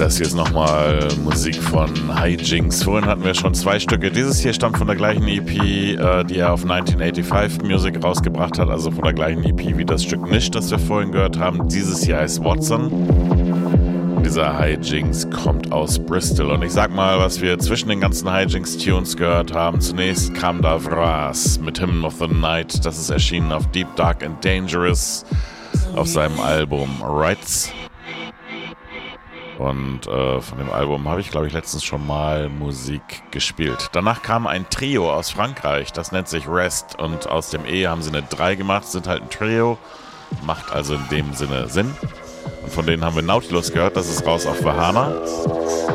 Das hier ist nochmal Musik von Hijinks. Vorhin hatten wir schon 2 Stücke. Dieses hier stammt von der gleichen EP, die er auf 1985 Music rausgebracht hat, also von der gleichen EP wie das Stück Nish, das wir vorhin gehört haben. Dieses hier heißt Watson. Dieser Hijinks kommt aus Bristol. Und ich sag mal, was wir zwischen den ganzen Hijinks-Tunes gehört haben. Zunächst kam da Vras mit Hymn of the Night. Das ist erschienen auf Deep, Dark and Dangerous auf seinem Album Rights. Und von dem Album habe ich, glaube ich, letztens schon mal Musik gespielt. Danach kam ein Trio aus Frankreich, das nennt sich Rest. Und aus dem E haben sie eine 3 gemacht, sind halt ein Trio. Macht also in dem Sinne Sinn. Und von denen haben wir Nautilus gehört, das ist raus auf Vahana.